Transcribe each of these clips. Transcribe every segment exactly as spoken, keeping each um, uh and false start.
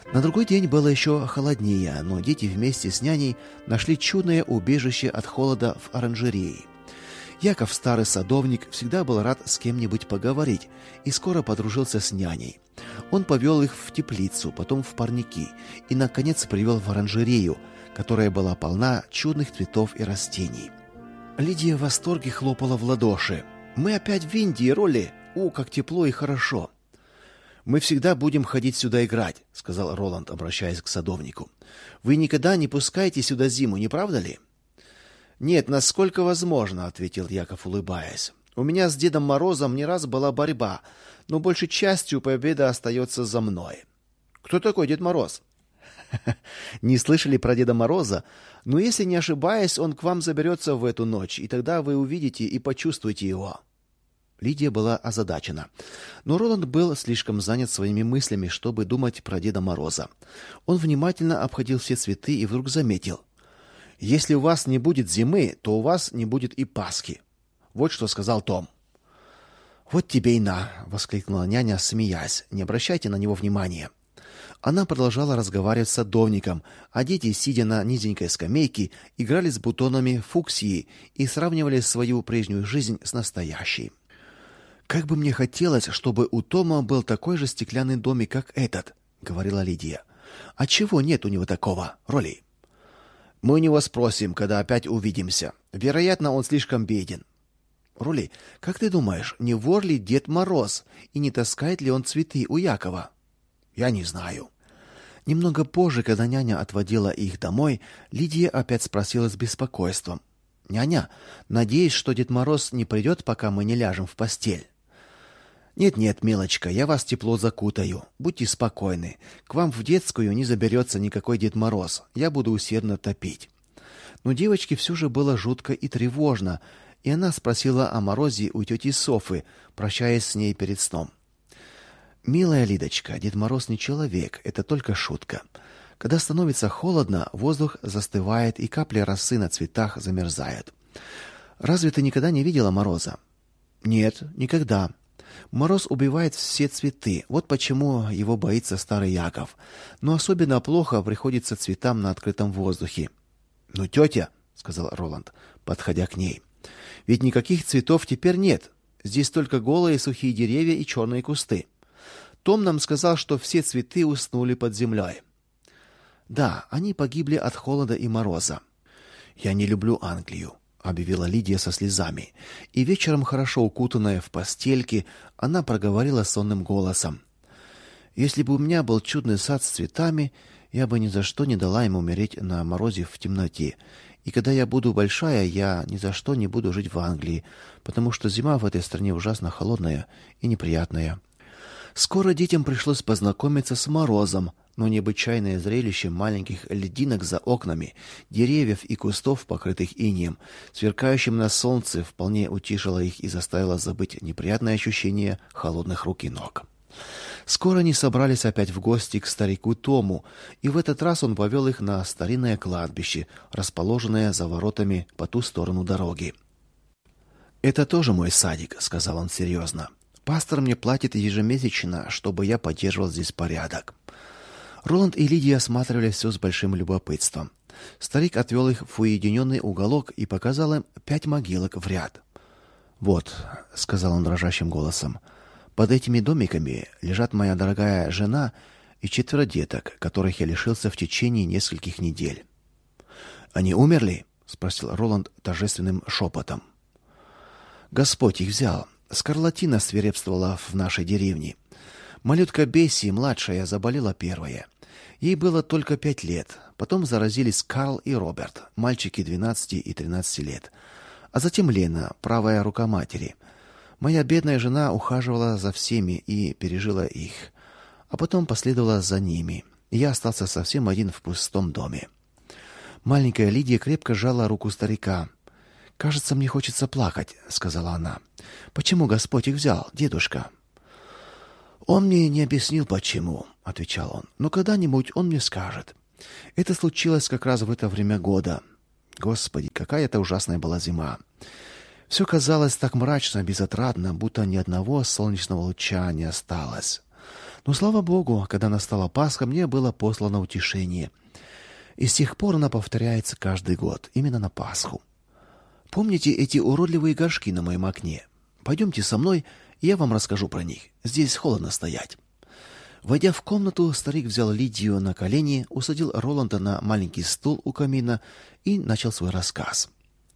На другой день было еще холоднее, но дети вместе с няней нашли чудное убежище от холода в оранжерее. Яков, старый садовник, всегда был рад с кем-нибудь поговорить и скоро подружился с няней. Он повел их в теплицу, потом в парники и, наконец, привел в оранжерею, которая была полна чудных цветов и растений. Лидия в восторге хлопала в ладоши. «Мы опять в Индии, Ролли! О, как тепло и хорошо!» «Мы всегда будем ходить сюда играть», — сказал Роланд, обращаясь к садовнику. «Вы никогда не пускаете сюда зиму, не правда ли?» «Нет, насколько возможно», — ответил Яков, улыбаясь. «У меня с Дедом Морозом не раз была борьба, но большей частью победа остается за мной». «Кто такой Дед Мороз?» «Не слышали про Деда Мороза? Но если не ошибаюсь, он к вам заберется в эту ночь, и тогда вы увидите и почувствуете его». Лидия была озадачена. Но Роланд был слишком занят своими мыслями, чтобы думать про Деда Мороза. Он внимательно обходил все цветы и вдруг заметил: «Если у вас не будет зимы, то у вас не будет и Пасхи». Вот что сказал Том. «Вот тебе и на!» — воскликнула няня, смеясь. «Не обращайте на него внимания». Она продолжала разговаривать с садовником, а дети, сидя на низенькой скамейке, играли с бутонами фуксии и сравнивали свою прежнюю жизнь с настоящей. «Как бы мне хотелось, чтобы у Тома был такой же стеклянный домик, как этот», — говорила Лидия. «А чего нет у него такого, Ролли?» «Мы у него спросим, когда опять увидимся. Вероятно, он слишком беден». «Ролли, как ты думаешь, не вор ли Дед Мороз и не таскает ли он цветы у Якова?» «Я не знаю». Немного позже, когда няня отводила их домой, Лидия опять спросила с беспокойством: «Няня, надеюсь, что Дед Мороз не придет, пока мы не ляжем в постель?» «Нет-нет, милочка, я вас тепло закутаю. Будьте спокойны. К вам в детскую не заберется никакой Дед Мороз. Я буду усердно топить». Но девочке все же было жутко и тревожно, и она спросила о Морозе у тети Софы, прощаясь с ней перед сном. «Милая Лидочка, Дед Мороз не человек, это только шутка. Когда становится холодно, воздух застывает, и капли росы на цветах замерзают. Разве ты никогда не видела Мороза?» «Нет, никогда. Мороз убивает все цветы, вот почему его боится старый Яков. Но особенно плохо приходится цветам на открытом воздухе». «Ну, тетя», — сказал Роланд, подходя к ней, — «ведь никаких цветов теперь нет. Здесь только голые сухие деревья и черные кусты. Том нам сказал, что все цветы уснули под землей». «Да, они погибли от холода и мороза». «Я не люблю Англию», — объявила Лидия со слезами, и вечером, хорошо укутанная в постельке, она проговорила сонным голосом: «Если бы у меня был чудный сад с цветами, я бы ни за что не дала ему умереть на морозе в темноте. И когда я буду большая, я ни за что не буду жить в Англии, потому что зима в этой стране ужасно холодная и неприятная». Скоро детям пришлось познакомиться с морозом, но необычайное зрелище маленьких льдинок за окнами, деревьев и кустов, покрытых инеем, сверкающим на солнце, вполне утешило их и заставило забыть неприятное ощущение холодных рук и ног. Скоро они собрались опять в гости к старику Тому, и в этот раз он повел их на старинное кладбище, расположенное за воротами по ту сторону дороги. «Это тоже мой садик», — сказал он серьезно. «Пастор мне платит ежемесячно, чтобы я поддерживал здесь порядок». Роланд и Лидия осматривали все с большим любопытством. Старик отвел их в уединенный уголок и показал им пять могилок в ряд. «Вот», — сказал он дрожащим голосом, — «под этими домиками лежат моя дорогая жена и четверо деток, которых я лишился в течение нескольких недель». «Они умерли?» — спросил Роланд торжественным шепотом. «Господь их взял. Скарлатина свирепствовала в нашей деревне. Малютка Бесси, младшая, заболела первая. Ей было только пять лет. Потом заразились Карл и Роберт, мальчики двенадцати и тринадцати лет. А затем Лена, правая рука матери. Моя бедная жена ухаживала за всеми и пережила их. А потом последовала за ними. И я остался совсем один в пустом доме». Маленькая Лидия крепко сжала руку старика. «Кажется, мне хочется плакать», — сказала она. «Почему Господь их взял, дедушка?» «Он мне не объяснил, почему», — отвечал он. «Но когда-нибудь он мне скажет. Это случилось как раз в это время года. Господи, какая это ужасная была зима. Все казалось так мрачно, безотрадно, будто ни одного солнечного луча не осталось. Но, слава Богу, когда настала Пасха, мне было послано утешение. И с тех пор она повторяется каждый год, именно на Пасху. Помните эти уродливые горшки на моем окне? Пойдемте со мной, и я вам расскажу про них. Здесь холодно стоять. Войдя в комнату, старик взял Лидию на колени, усадил Роланда на маленький стул у камина и начал свой рассказ.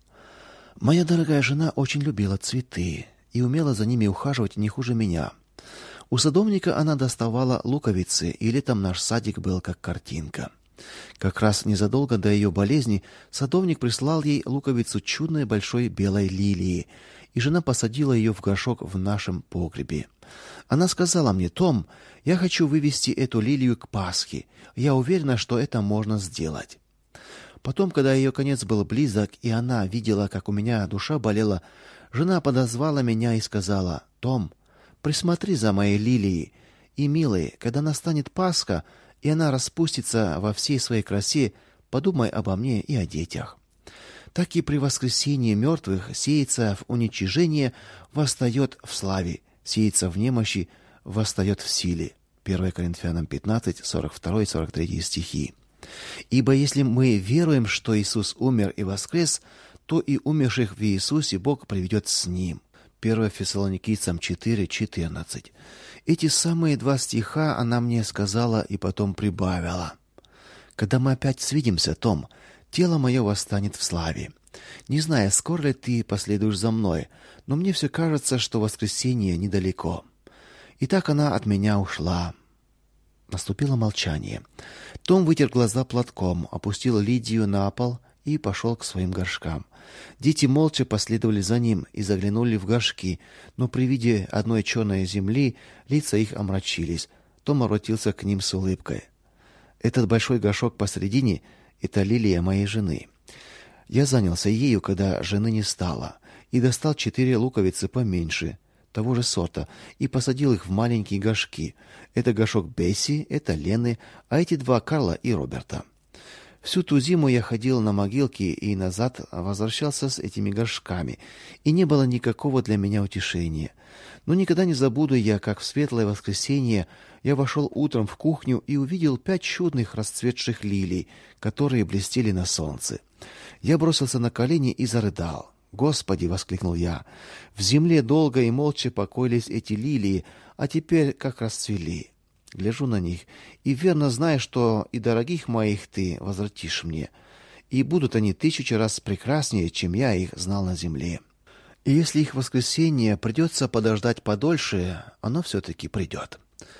Моя дорогая жена очень любила цветы и умела за ними ухаживать не хуже меня. У садовника она доставала луковицы, и летом наш садик был как картинка. Как раз незадолго до ее болезни садовник прислал ей луковицу чудной большой белой лилии, и жена посадила ее в горшок в нашем погребе. Она сказала мне: «Том, я хочу вывести эту лилию к Пасхе. Я уверена, что это можно сделать». Потом, когда ее конец был близок, и она видела, как у меня душа болела, жена подозвала меня и сказала: «Том, присмотри за моей лилией, и, милый, когда настанет Пасха, и она распустится во всей своей красе, подумай обо мне и о детях». Так и при воскресении мертвых сеется в уничижение, восстает в славе, сеется в немощи, восстает в силе. первое Коринфянам пятнадцать, сорок два и сорок три стихи. Ибо если мы веруем, что Иисус умер и воскрес, то и умерших в Иисусе Бог приведет с Ним. первое Фессалоникийцам четыре, четырнадцать. Эти самые два стиха она мне сказала и потом прибавила: «Когда мы опять свидимся, Том, тело мое восстанет в славе. Не знаю, скоро ли ты последуешь за мной, но мне все кажется, что воскресенье недалеко». И так она от меня ушла. Наступило молчание. Том вытер глаза платком, опустил Лидию на пол и пошел к своим горшкам. Дети молча последовали за ним и заглянули в горшки, но при виде одной черной земли лица их омрачились. Том обратился к ним с улыбкой: «Этот большой горшок посредине — это лилия моей жены. Я занялся ею, когда жены не стало, и достал четыре луковицы поменьше, того же сорта, и посадил их в маленькие горшки. Это горшок Бесси, это Лены, а эти два Карла и Роберта. Всю ту зиму я ходил на могилки и назад возвращался с этими горшками, и не было никакого для меня утешения. Но никогда не забуду я, как в светлое воскресенье я вошел утром в кухню и увидел пять чудных расцветших лилий, которые блестели на солнце. Я бросился на колени и зарыдал. «Господи!» — воскликнул я. «В земле долго и молча покоились эти лилии, а теперь как расцвели. Гляжу на них и верно знаю, что и дорогих моих ты возвратишь мне, и будут они тысячу раз прекраснее, чем я их знал на земле. И если их воскресенье придется подождать подольше, оно все-таки придет».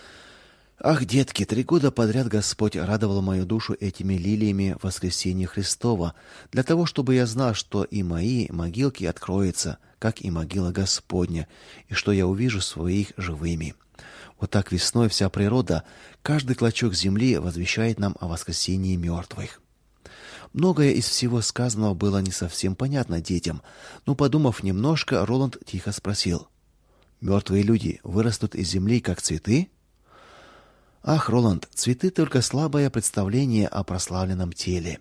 Ах, детки, три года подряд Господь радовал мою душу этими лилиями воскресения Христова, для того, чтобы я знал, что и мои могилки откроются, как и могила Господня, и что я увижу своих живыми. Вот так весной вся природа, каждый клочок земли возвещает нам о воскресении мертвых. Многое из всего сказанного было не совсем понятно детям, но, подумав немножко, Роланд тихо спросил: «Мертвые люди вырастут из земли, как цветы?» «Ах, Роланд, цветы — только слабое представление о прославленном теле».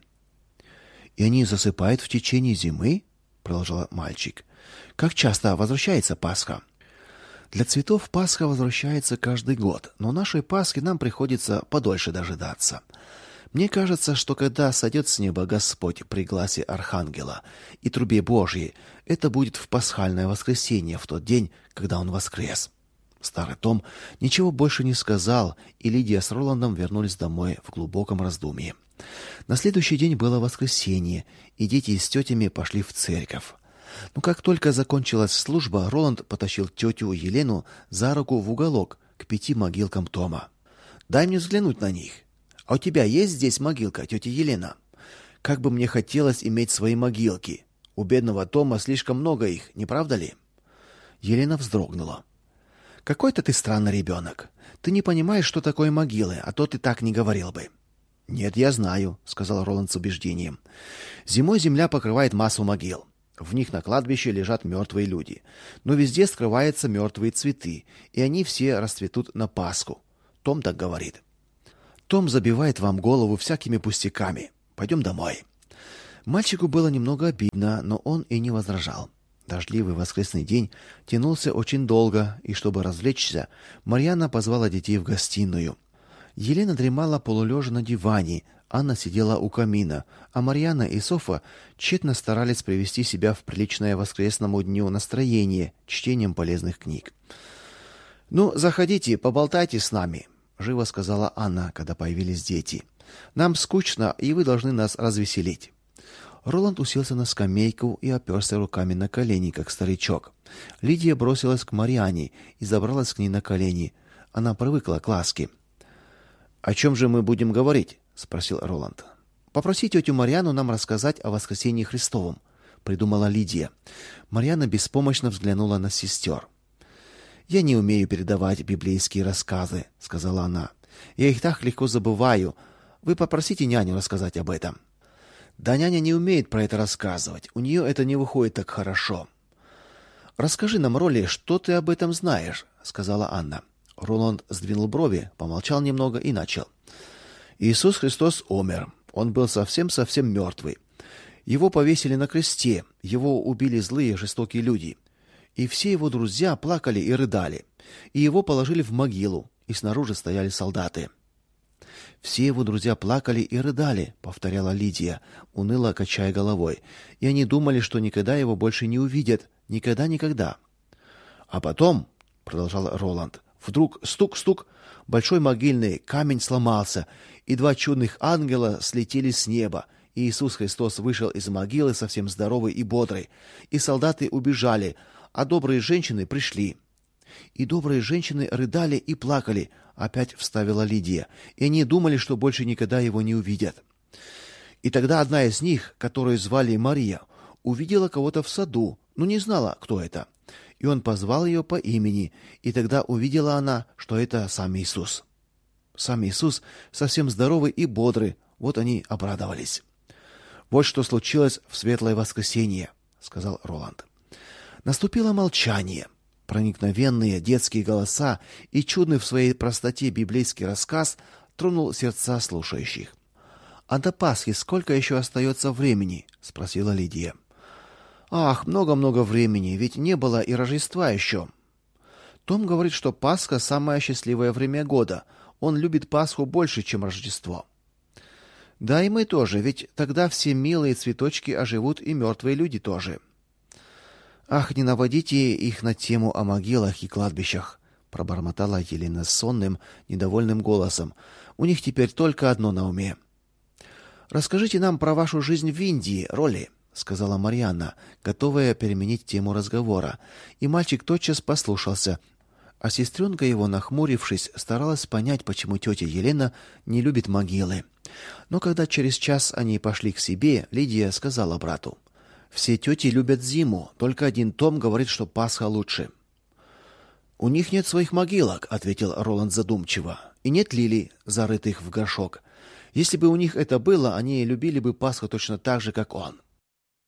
«И они засыпают в течение зимы?» — продолжал мальчик. «Как часто возвращается Пасха?» «Для цветов Пасха возвращается каждый год, но нашей Пасхи нам приходится подольше дожидаться. Мне кажется, что когда сойдет с неба Господь при гласе архангела и трубе Божьей, это будет в пасхальное воскресенье, в тот день, когда он воскрес». Старый Том ничего больше не сказал, и Лидия с Роландом вернулись домой в глубоком раздумье. На следующий день было воскресенье, и дети с тетями пошли в церковь. Но как только закончилась служба, Роланд потащил тетю Елену за руку в уголок к пяти могилкам Тома. «Дай мне взглянуть на них. А у тебя есть здесь могилка, тетя Елена? Как бы мне хотелось иметь свои могилки. У бедного Тома слишком много их, не правда ли?» Елена вздрогнула. «Какой-то ты странный ребенок. Ты не понимаешь, что такое могилы, а то ты так не говорил бы». «Нет, я знаю», — сказал Роланд с убеждением. «Зимой земля покрывает массу могил. В них на кладбище лежат мертвые люди. Но везде скрываются мертвые цветы, и они все расцветут на Пасху. Том так говорит». «Том забивает вам голову всякими пустяками. Пойдем домой». Мальчику было немного обидно, но он и не возражал. Дождливый воскресный день тянулся очень долго, и чтобы развлечься, Марьяна позвала детей в гостиную. Елена дремала полулежа на диване, Анна сидела у камина, а Марьяна и Софа тщетно старались привести себя в приличное воскресному дню настроение чтением полезных книг. «Ну, заходите, поболтайте с нами», — живо сказала Анна, когда появились дети. «Нам скучно, и вы должны нас развеселить». Роланд уселся на скамейку и оперся руками на колени, как старичок. Лидия бросилась к Марьяне и забралась к ней на колени. Она привыкла к ласке. «О чем же мы будем говорить?» — спросил Роланд. «Попроси тетю Марьяну нам рассказать о воскресении Христовом», — придумала Лидия. Марьяна беспомощно взглянула на сестер. «Я не умею передавать библейские рассказы», — сказала она. «Я их так легко забываю. Вы попросите няню рассказать об этом». «Да няня не умеет про это рассказывать. У нее это не выходит так хорошо». «Расскажи нам, Роли, что ты об этом знаешь», — сказала Анна. Роланд сдвинул брови, помолчал немного и начал. «Иисус Христос умер. Он был совсем-совсем мертвый. Его повесили на кресте, его убили злые жестокие люди. И все его друзья плакали и рыдали. И его положили в могилу, и снаружи стояли солдаты». «Все его друзья плакали и рыдали», — повторяла Лидия, уныло качая головой. «И они думали, что никогда его больше не увидят. Никогда-никогда». «А потом», — продолжал Роланд, — «вдруг стук-стук, большой могильный камень сломался, и два чудных ангела слетели с неба. И Иисус Христос вышел из могилы совсем здоровый и бодрый. И солдаты убежали, а добрые женщины пришли». «И добрые женщины рыдали и плакали», — опять вставила Лидия, «и они думали, что больше никогда его не увидят». «И тогда одна из них, которую звали Мария, увидела кого-то в саду, но не знала, кто это. И он позвал ее по имени, и тогда увидела она, что это сам Иисус». Сам Иисус совсем здоровый и бодрый, вот они обрадовались. «Вот что случилось в светлое воскресенье», — сказал Роланд. Наступило молчание. Проникновенные детские голоса и чудный в своей простоте библейский рассказ тронул сердца слушающих. «А до Пасхи сколько еще остается времени?» — спросила Лидия. «Ах, много-много времени, ведь не было и Рождества еще». Том говорит, что Пасха — самое счастливое время года. Он любит Пасху больше, чем Рождество. «Да и мы тоже, ведь тогда все милые цветочки оживут, и мертвые люди тоже». «Ах, не наводите их на тему о могилах и кладбищах», — пробормотала Елена сонным, недовольным голосом. «У них теперь только одно на уме». «Расскажите нам про вашу жизнь в Индии, Роли», — сказала Марьяна, готовая переменить тему разговора. И мальчик тотчас послушался, а сестренка его, нахмурившись, старалась понять, почему тетя Елена не любит могилы. Но когда через час они пошли к себе, Лидия сказала брату: «Все тети любят зиму, только один Том говорит, что Пасха лучше». «У них нет своих могилок», — ответил Роланд задумчиво, «и нет лилий, зарытых в горшок. Если бы у них это было, они любили бы Пасху точно так же, как он».